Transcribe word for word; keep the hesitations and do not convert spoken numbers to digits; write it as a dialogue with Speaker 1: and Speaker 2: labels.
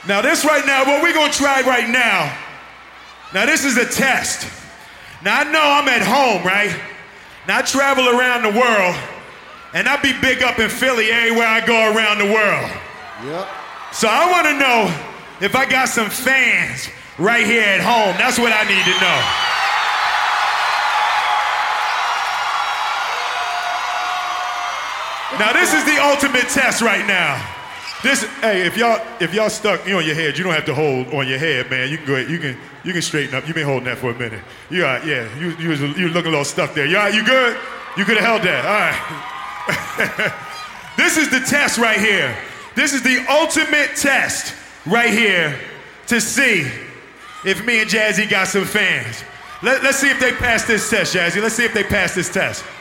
Speaker 1: Now this right now, what we're gonna try right now, now this is a test. Now I know I'm at home, right? Now I travel around the world, and I be big up in Philly everywhere I go around the world.
Speaker 2: Yep.
Speaker 1: So I wanna know if I got some fans right here at home. That's what I need to know. Now this is the ultimate test right now. This, hey, if y'all if y'all stuck you on your head, you don't have to hold on your head, man. You can go ahead, you can you can straighten up. You've been holding that for a minute. You all right, yeah. You you was you looking a little stuck there. You all right, you good? You could have held that. All right. This is the test right here. This is the ultimate test right here to see if me and Jazzy got some fans. Let, let's see if they pass this test, Jazzy. Let's see if they pass this test.